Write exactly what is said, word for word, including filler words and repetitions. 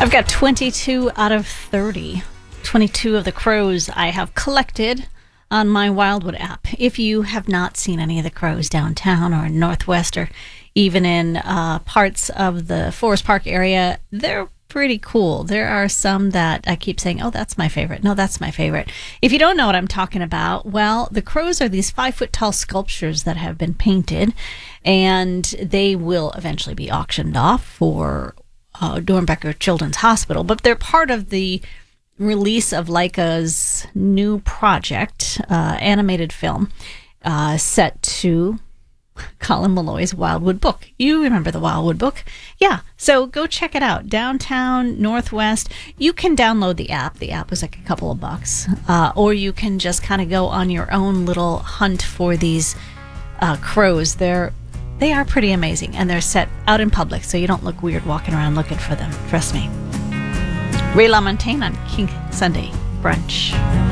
I've got twenty-two out of thirty. twenty-two of the crows I have collected on my Wildwood app. If you have not seen any of the crows downtown or in Northwest or even in uh, parts of the Forest Park area, they're pretty cool. There are some that I keep saying, oh, that's my favorite. No, that's my favorite. If you don't know what I'm talking about, well, the crows are these five-foot-tall sculptures that have been painted, and they will eventually be auctioned off for uh, Dornbecker Children's Hospital. But they're part of the release of Leica's new project, uh, animated film, uh, set to Colin Malloy's Wildwood book. You remember the Wildwood book? Yeah. So go check it out. Downtown, Northwest. You can download the app. The app was like a couple of bucks. Uh, or you can just kind of go on your own little hunt for these uh, crows. They're, they are pretty amazing. And they're set out in public, so you don't look weird walking around looking for them. Trust me. Ray LaMontagne on King Sunday Brunch.